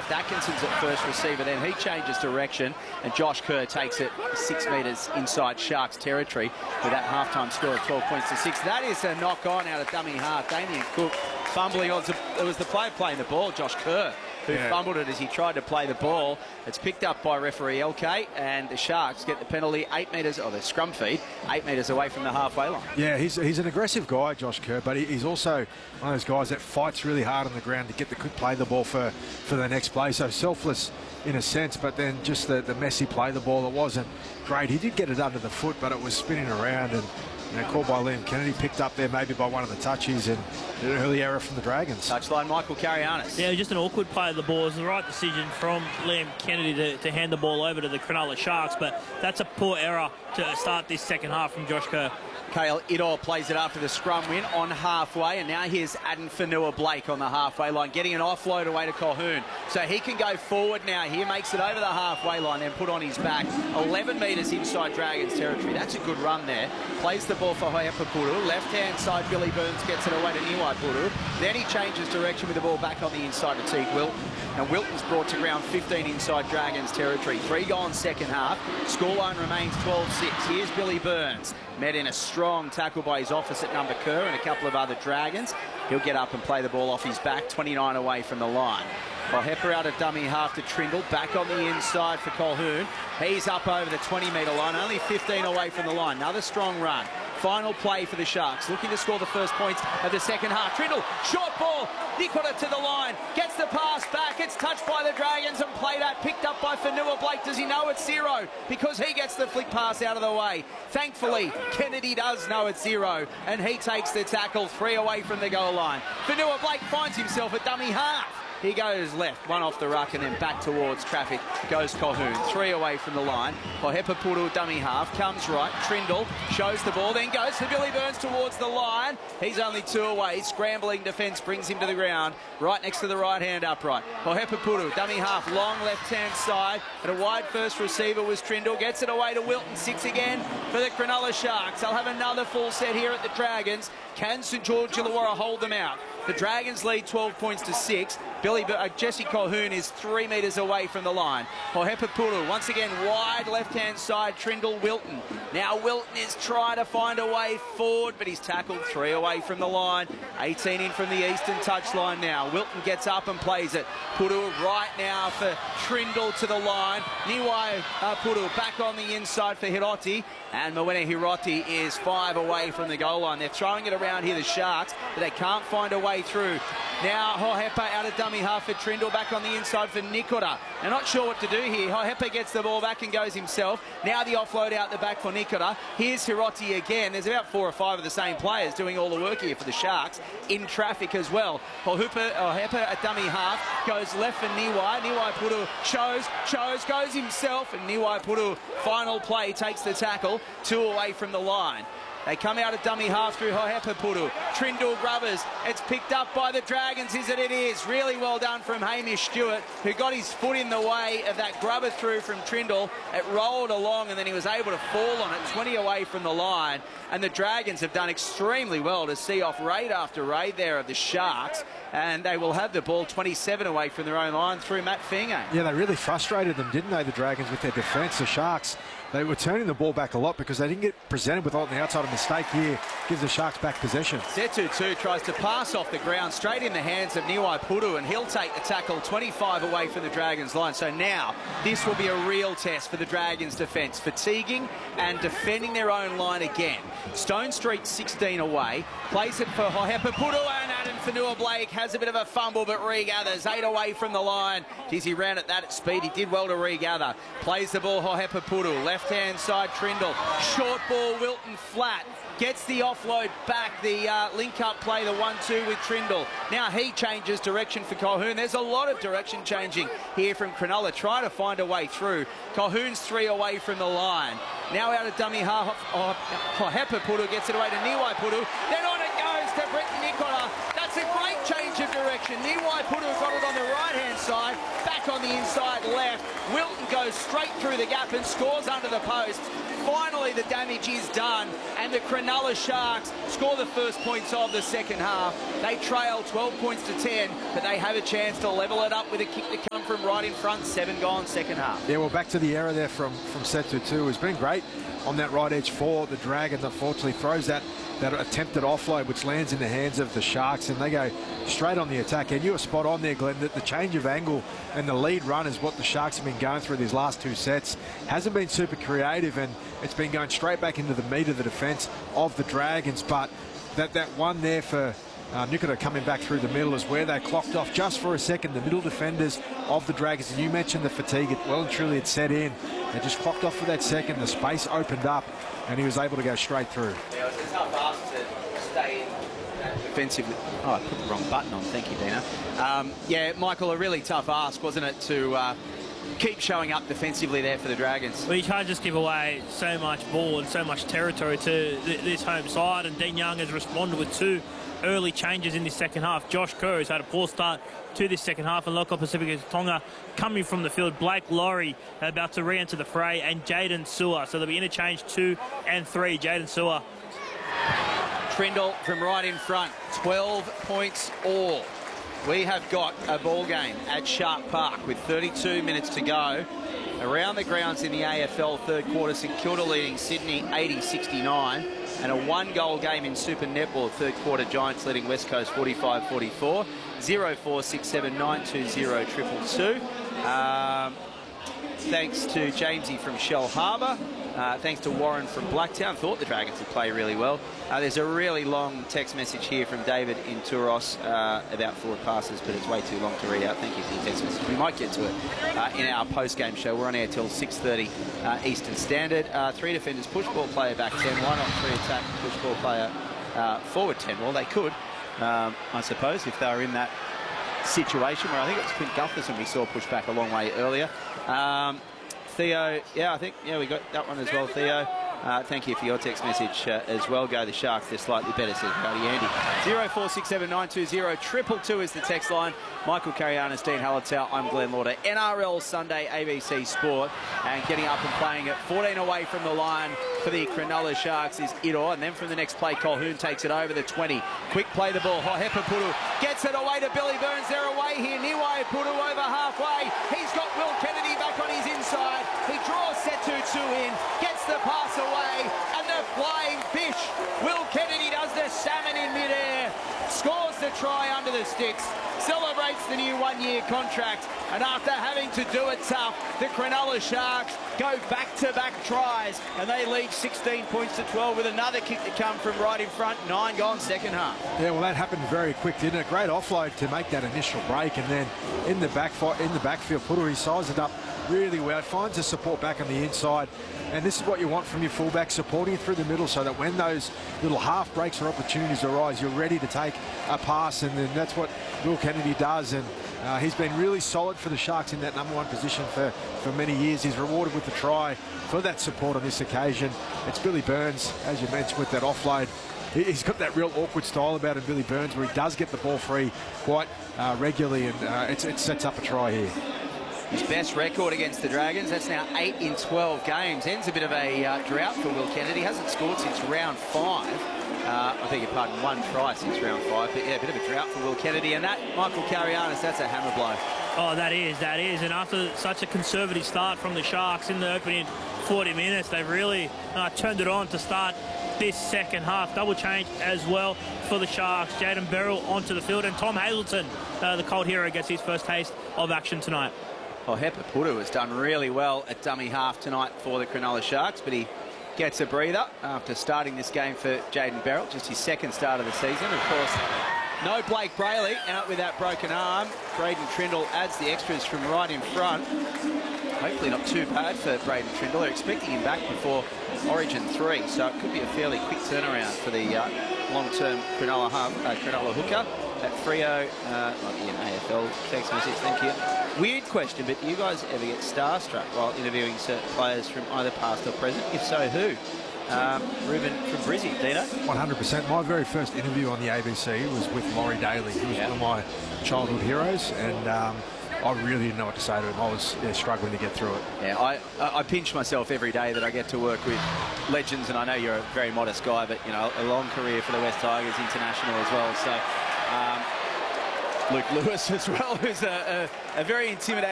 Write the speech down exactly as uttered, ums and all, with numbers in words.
left. Atkinson's at first receiver, then he changes direction, and Josh Kerr takes it six metres inside Sharks territory with that halftime score of twelve points to six. That is a knock on out of dummy half. Damien Cook fumbling. It was, a, it was the player playing the ball, Josh Kerr, who yeah. fumbled it as he tried to play the ball. It's picked up by referee L K, and the Sharks get the penalty eight metres, or the scrum feed, eight metres away from the halfway line. Yeah, he's, he's an aggressive guy, Josh Kerr, but he, he's also one of those guys that fights really hard on the ground to get the quick play the ball for, for the next play. So selfless in a sense, but then just the, the messy play the ball, it wasn't great. He did get it under the foot, but it was spinning around, and you know, called by Liam Kennedy, picked up there maybe by one of the touches, and an early error from the Dragons. Touchline, Michael Karianis. Yeah, just an awkward play of the ball. It was the right decision from Liam Kennedy to, to hand the ball over to the Cronulla Sharks, but that's a poor error to start this second half from Josh Kerr. Kale Idol plays it after the scrum win on halfway, and now here's Adam Fanua-Blake on the halfway line, getting an offload away to Colquhoun. So he can go forward now here, makes it over the halfway line, then put on his back. eleven metres inside Dragons territory. That's a good run there. Plays the ball for Hohepa-Puru. Left-hand side, Billy Burns gets it away to Niwai-Puru. Then he changes direction with the ball back on the inside to Teague Wilton. Now Wilton's brought to ground fifteen inside Dragons territory. Three gone second half. Scoreline remains twelve six. Here's Billy Burns. Met in a strong tackle by his opposite number Kerr and a couple of other Dragons. He'll get up and play the ball off his back, twenty-nine away from the line. Hohepa out of dummy half to Trindle, back on the inside for Colquhoun. He's up over the twenty metre line, only fifteen away from the line. Another strong run. Final play for the Sharks, looking to score the first points of the second half. Trindle, short ball, Nicola to the line, gets the pass back, it's touched by the Dragons and played out, picked up by Fanua-Blake. Does he know it's zero? Because he gets the flick pass out of the way. Thankfully, Kennedy does know it's zero, and he takes the tackle three away from the goal line. Fanua-Blake finds himself at dummy half. He goes left, one off the ruck, and then back towards traffic goes Colquhoun. Three away from the line. Hohepa-Puru dummy half, comes right. Trindle shows the ball, then goes to Billy Burns towards the line. He's only two away. Scrambling defence brings him to the ground, right next to the right-hand upright. Hohepa-Puru dummy half, long left-hand side, and a wide first receiver was Trindle. Gets it away to Wilton. Six again for the Cronulla Sharks. They'll have another full set here at the Dragons. Can St George Illawarra hold them out? The Dragons lead twelve points to six. Billy, uh, Jesse Colquhoun is three metres away from the line. Hohepa-Puru once again wide left-hand side. Trindle, Wilton. Now Wilton is trying to find a way forward, but he's tackled three away from the line. eighteen in from the eastern touchline now. Wilton gets up and plays it. Puru right now for Trindle to the line. Niwai uh, Puru back on the inside for Hiroti. And Mawene Hiroti is five away from the goal line. They're throwing it around here, the Sharks, but they can't find a way through. Now Hohepa out of dummy half for Trindle, back on the inside for Nikora. They're not sure what to do here. Hohepa gets the ball back and goes himself. Now the offload out the back for Nikora. Here's Hiroti again. There's about four or five of the same players doing all the work here for the Sharks in traffic as well. Hohepa, Hohepa at dummy half goes left for Niwai. Niwai-Puru shows, shows, goes himself, and Niwai-Puru final play takes the tackle, two away from the line. They come out of dummy half through Hohepa-Puru. Trindle grubbers. It's picked up by the Dragons, is it? It is. Really well done from Hamish Stewart, who got his foot in the way of that grubber through from Trindle. It rolled along, and then he was able to fall on it, twenty away from the line. And the Dragons have done extremely well to see off raid after raid there of the Sharks. And they will have the ball twenty-seven away from their own line through Matt Finge. Yeah, they really frustrated them, didn't they, the Dragons, with their defence. The Sharks, they were turning the ball back a lot because they didn't get presented with on the outside. A mistake here gives the Sharks back possession. Setu too tries to pass off the ground straight in the hands of Niwai-Puru, and he'll take the tackle twenty-five away from the Dragons line. So now this will be a real test for the Dragons defence, fatiguing and defending their own line again. Stone Street sixteen away, plays it for Hohepa-Puru, and Adam Fanua-Blake has a bit of a fumble but regathers, eight away from the line. Geez, he ran at that at speed, he did well to regather. Plays the ball Hohepa-Puru, left-hand side Trindle, short ball Wilton flat. Gets the offload back, the uh, link-up play, the one two with Trindle. Now he changes direction for Colquhoun. There's a lot of direction changing here from Cronulla, trying to find a way through. Colquhoun's three away from the line. Now out of dummy half, oh, Hohepa-Puru gets it away to Niwai-Puru. Then on it goes to Britton Nikora. That's a great change of direction. Niwai-Puru got it on the right-hand side, back back on the inside left. Wilton goes straight through the gap and scores under the post. Finally, the damage is done, and the Cronulla Sharks score the first points of the second half. They trail twelve points to ten, but they have a chance to level it up with a kick to come from right in front. Seven gone, second half. Yeah, well, back to the error there from, from Setu too. He's been great on that right edge for the Dragons. Unfortunately, throws that, that attempted offload, which lands in the hands of the Sharks, and they go straight on the attack. And you were spot on there, Glenn, that the change of angle and the lead run is what the Sharks have been going through these last two sets. Hasn't been super creative, and it's been going straight back into the meat of the defence of the Dragons. But that, that one there for uh, Nikita coming back through the middle is where they clocked off just for a second. The middle defenders of the Dragons, and you mentioned the fatigue, it well and truly had set in. They just clocked off for that second. The space opened up, and he was able to go straight through. Yeah, it was a tough ask to stay in defensively. Oh, I put the wrong button on. Thank you, Dina. Um, yeah, Michael, a really tough ask, wasn't it, to uh, keep showing up defensively there for the Dragons? Well, you can't just give away so much ball and so much territory to th this home side, and Dean Young has responded with two early changes in the second half. Josh Kerr has had a poor start to this second half, and Local Pacific Tonga coming from the field. Blake Laurie about to re-enter the fray, and Jaden Sewer. So they'll be interchanged two and three. Jaden Sewer. Trindle from right in front, twelve points all. We have got a ball game at Shark Park with thirty-two minutes to go. Around the grounds in the A F L third quarter, St Kilda leading Sydney eighty sixty-nine, and a one-goal game in Super Netball third quarter, Giants leading West Coast forty-five forty-four. zero four six seven nine two zero two two two. Um, thanks to Jamesy from Shell Harbour. Uh, thanks to Warren from Blacktown. Thought the Dragons would play really well. Uh, there's a really long text message here from David in Turos uh, about forward passes, but it's way too long to read out. Thank you for your text message. We might get to it uh, in our post-game show. We're on air till six thirty uh, Eastern Standard. Uh, three defenders, push ball player back ten. Why not three attack, push ball player uh, forward ten? Well, they could, um, I suppose, if they were in that situation where I think it's Clint Gutherson we saw push back a long way earlier. Um, Theo, yeah, I think, yeah, we got that one as well, Theo. Uh, thank you for your text message uh, as well. Go the Sharks, they're slightly better, says Buddy Andy. zero four six seven nine two zero two two is the text line. Michael Carianis, Dean Hallertau, I'm Glenn Lauder. N R L Sunday, A B C Sport, and getting up and playing at fourteen away from the line for the Cronulla Sharks is Idor, and then from the next play, Colquhoun takes it over the twenty. Quick play the ball, Hohepa Puru gets it away to Billy Burns. They're away here, Niwai Puru over halfway. He's got Will Kennedy back on his inside. He draws Setu two in, gets the pass away, and the flying fish. Will Kennedy does the salmon in midair, scores the try under the sticks, celebrates the new one-year contract, and after having to do it tough, the Cronulla Sharks go back-to-back tries, and they lead sixteen points to twelve with another kick to come from right in front. Nine gone, second half. Yeah, well, that happened very quick, didn't it? Great offload to make that initial break, and then in the back in the backfield, Puru, he sized it up really well, finds the support back on the inside, and this is what you want from your fullback, supporting through the middle so that when those little half breaks or opportunities arise, you're ready to take a pass, and then that's what Will Kennedy does, and uh, he's been really solid for the Sharks in that number one position for, for many years. He's rewarded with the try for that support on this occasion. It's Billy Burns, as you mentioned, with that offload. He's got that real awkward style about him, Billy Burns, where he does get the ball free quite uh, regularly, and uh, it's, it sets up a try here. His best record against the Dragons, that's now eight in twelve games. Ends a bit of a uh, drought for Will Kennedy. Hasn't scored since round five. Uh, I beg your pardon, one try since round five. But yeah, a bit of a drought for Will Kennedy. And that, Michael Carianis, that's a hammer blow. Oh, that is, that is. And after such a conservative start from the Sharks in the opening forty minutes, they've really uh, turned it on to start this second half. Double change as well for the Sharks. Jaden Beryl onto the field, and Tom Hazelton, uh, the Cold hero, gets his first taste of action tonight. Well, Hepa Puru has done really well at dummy half tonight for the Cronulla Sharks, but he gets a breather after starting this game for Jaden Beryl, just his second start of the season. Of course, no Blake Brayley out with that broken arm. Braden Trindle adds the extras from right in front. Hopefully not too bad for Braden Trindle. They're expecting him back before Origin three, so it could be a fairly quick turnaround for the uh, long-term Cronulla, half, uh, Cronulla hooker. At Freo, uh, might be an A F L text message, thank you. Weird question, but do you guys ever get starstruck while interviewing certain players from either past or present? If so, who? Um, Ruben from Brizzy, Dino? one hundred percent. My very first interview on the A B C was with Laurie Daly, who was yeah. one of my childhood heroes, and um, I really didn't know what to say to him. I was yeah, struggling to get through it. Yeah, I, I pinch myself every day that I get to work with legends, and I know you're a very modest guy, but, you know, a long career for the West Tigers, international as well. So, um, Luke Lewis as well, who's a, a, a very intimidating